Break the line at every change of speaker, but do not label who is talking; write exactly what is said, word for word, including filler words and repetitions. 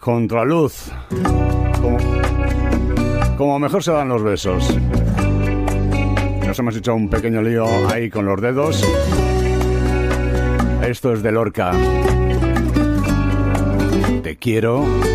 Contraluz. Como, como mejor se dan los besos. Nos hemos hecho un pequeño lío ahí con los dedos. Esto es de Lorca. Te quiero.